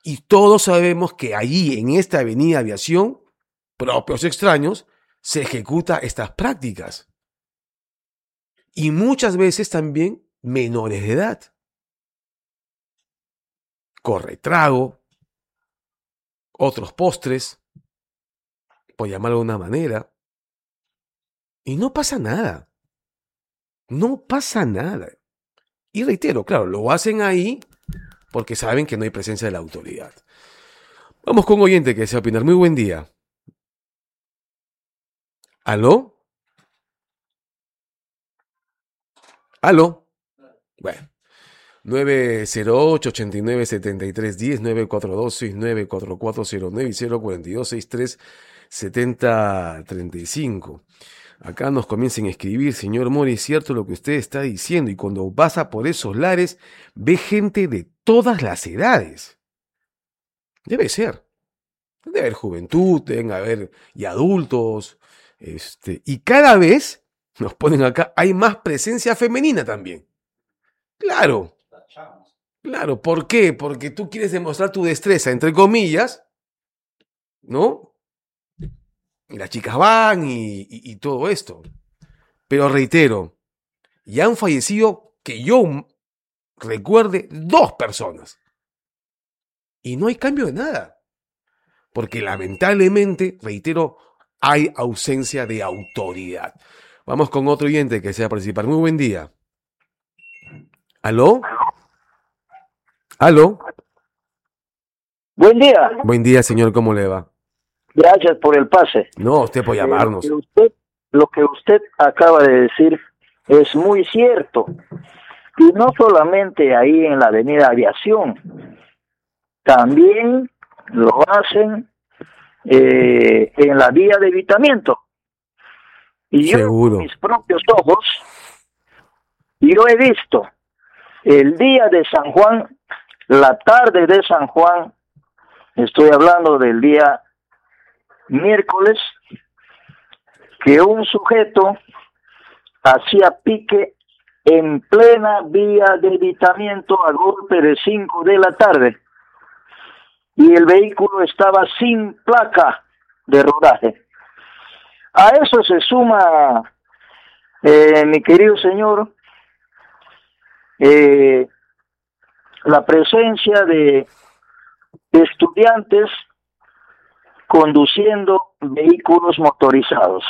Y todos sabemos que allí, en esta avenida Aviación, propios extraños, se ejecuta estas prácticas. Y muchas veces también menores de edad. Corre trago, otros postres, por llamarlo de una manera. Y no pasa nada. No pasa nada. Y reitero, claro, lo hacen ahí porque saben que no hay presencia de la autoridad. Vamos con un oyente que desea opinar. Muy buen día. ¿Aló? ¿Aló? Bueno. 908-89-73-10, 942-694409 y 042-63-70-35. Acá nos comiencen a escribir, señor Mori, es cierto lo que usted está diciendo, y cuando pasa por esos lares, ve gente de todas las edades. Debe ser. Debe haber juventud, deben haber y adultos, y cada vez, nos ponen acá, hay más presencia femenina también. Claro. Claro, ¿por qué? Porque tú quieres demostrar tu destreza, entre comillas, ¿no? Y las chicas van y todo esto. Pero reitero, ya han fallecido, que yo recuerde, 2 personas. Y no hay cambio de nada. Porque lamentablemente, reitero, hay ausencia de autoridad. Vamos con otro oyente que desea participar. Muy buen día. ¿Aló? ¿Aló? Buen día. Buen día, señor, ¿cómo le va? Gracias por el pase. No, usted por llamarnos. Lo que usted acaba de decir es muy cierto. Y no solamente ahí en la avenida Aviación, también lo hacen en la vía de Evitamiento. Y Seguro. yo con mis propios ojos, yo he visto el día de San Juan, la tarde de San Juan, estoy hablando del día miércoles, que un sujeto hacía pique en plena vía de Evitamiento a golpe de 5 de la tarde y el vehículo estaba sin placa de rodaje. A eso se suma, mi querido señor, la presencia de estudiantes conduciendo vehículos motorizados.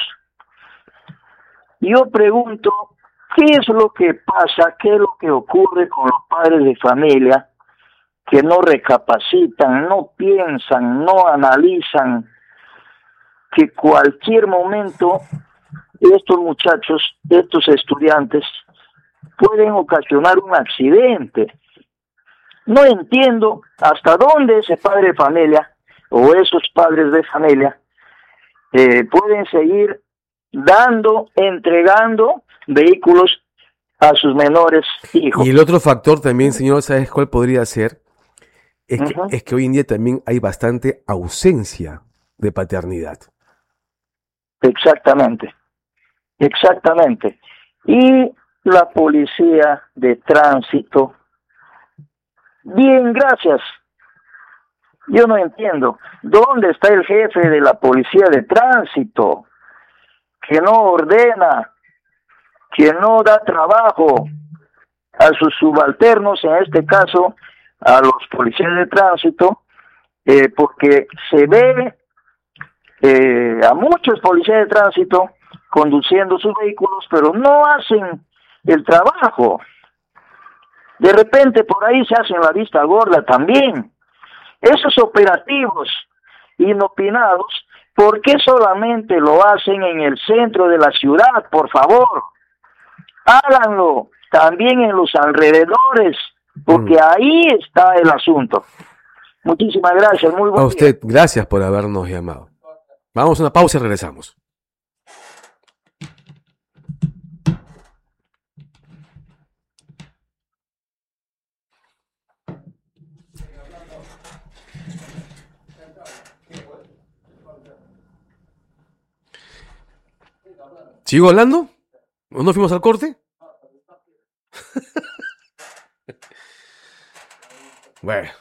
Yo pregunto, ¿qué es lo que pasa? ¿Qué es lo que ocurre con los padres de familia que no recapacitan, no piensan, no analizan que cualquier momento estos muchachos, estos estudiantes pueden ocasionar un accidente? No entiendo hasta dónde ese padre de familia o esos padres de familia pueden seguir entregando vehículos a sus menores hijos. Y el otro factor también, señor, ¿sabes cuál podría ser? Es que hoy en día también hay bastante ausencia de paternidad. Exactamente. Y la policía de tránsito, bien, gracias. Yo no entiendo. ¿Dónde está el jefe de la policía de tránsito? Que no ordena, que no da trabajo a sus subalternos, en este caso a los policías de tránsito, porque se ve a muchos policías de tránsito conduciendo sus vehículos, pero no hacen el trabajo. De repente por ahí se hacen la vista gorda también. Esos operativos inopinados, ¿por qué solamente lo hacen en el centro de la ciudad? Por favor, háganlo también en los alrededores, porque ahí está el asunto. Muchísimas gracias, muy buen día. A usted, gracias por habernos llamado. Vamos a una pausa y regresamos. ¿Sigo hablando? ¿O no fuimos al corte? Bueno.